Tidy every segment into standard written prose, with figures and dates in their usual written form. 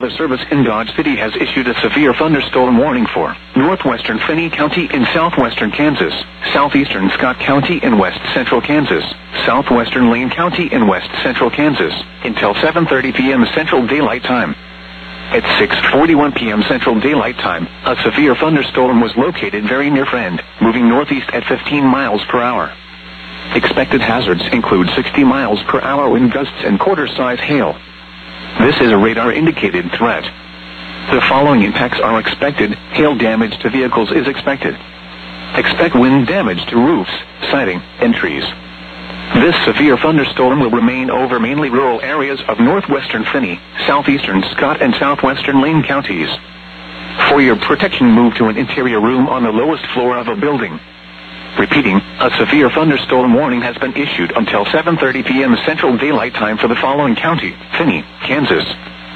The service in Dodge City has issued a severe thunderstorm warning for northwestern Finney County in southwestern Kansas, southeastern Scott County in west central Kansas, southwestern Lane County in west central Kansas, until 7:30 p.m. Central Daylight Time. At 6:41 p.m. Central Daylight Time, a severe thunderstorm was located very near Friend, moving northeast at 15 miles per hour. Expected hazards include 60 miles per hour wind gusts and quarter-size hail. This is a radar-indicated threat. The following impacts are expected. Hail damage to vehicles is expected. Expect wind damage to roofs, siding, and trees. This severe thunderstorm will remain over mainly rural areas of northwestern Finney, southeastern Scott, and southwestern Lane counties. For your protection, move to an interior room on the lowest floor of a building. Repeating, a severe thunderstorm warning has been issued until 7:30 p.m. Central Daylight Time for the following county: Finney, Kansas.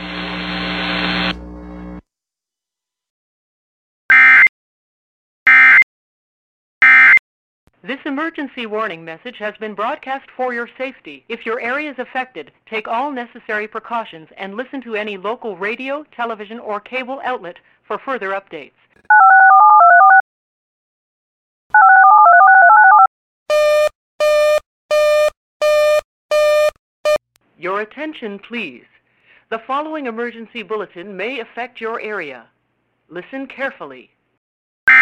This emergency warning message has been broadcast for your safety. If your area is affected, take all necessary precautions and listen to any local radio, television, or cable outlet for further updates. Your attention, please. The following emergency bulletin may affect your area. Listen carefully.